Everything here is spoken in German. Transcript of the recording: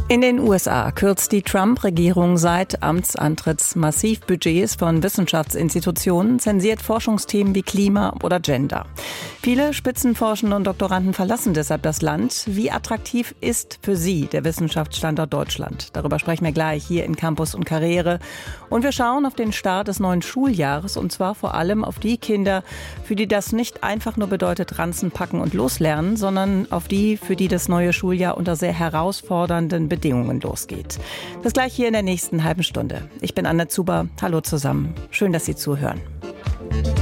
In den USA kürzt die Trump-Regierung seit Amtsantritts massiv Budgets von Wissenschaftsinstitutionen, zensiert Forschungsthemen wie Klima oder Gender. Viele Spitzenforschende und Doktoranden verlassen deshalb das Land. Wie attraktiv ist für Sie der Wissenschaftsstandort Deutschland? Darüber sprechen wir gleich hier in Campus und Karriere. Und wir schauen auf den Start des neuen Schuljahres, und zwar vor allem auf die Kinder, für die das nicht einfach nur bedeutet Ranzen packen und loslernen, sondern auf die, für die das neue Schuljahr unter sehr herausfordernden Bedingungen losgeht. Das gleich hier in der nächsten halben Stunde. Ich bin Anna Zuber. Hallo zusammen. Schön, dass Sie zuhören.